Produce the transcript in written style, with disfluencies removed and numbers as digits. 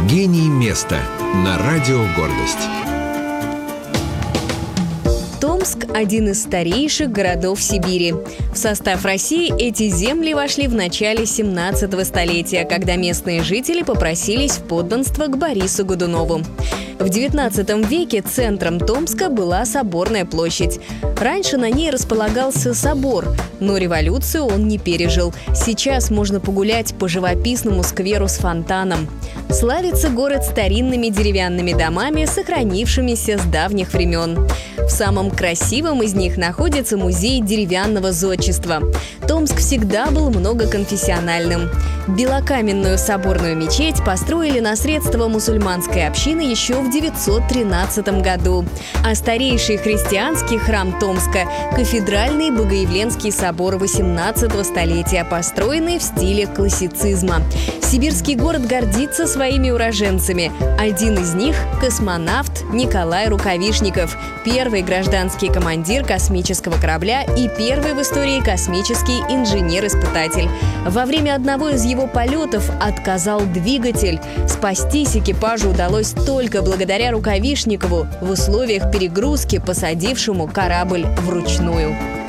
Гений места на радио «Гордость». Томск – один из старейших городов Сибири. В состав России эти земли вошли в начале 17 столетия, когда местные жители попросились в подданство к Борису Годунову. В XIX веке центром Томска была Соборная площадь. Раньше на ней располагался собор, но революцию он не пережил. Сейчас можно погулять по живописному скверу с фонтаном. Славится город старинными деревянными домами, сохранившимися с давних времен. В самом красивом из них находится музей деревянного зодчества. Томск всегда был многоконфессиональным. Белокаменную соборную мечеть построили на средства мусульманской общины еще в 913 году. А старейший христианский храм Томска – кафедральный Богоявленский собор 18 столетия, построенный в стиле классицизма. Сибирский город гордится своими уроженцами. Один из них – космонавт Николай Рукавишников, первый гражданский командир космического корабля и первый в истории космический инженер-испытатель. Во время одного из его полетов отказал двигатель. Спастись экипажу удалось только благодаря Рукавишникову, в условиях перегрузки посадившему корабль вручную.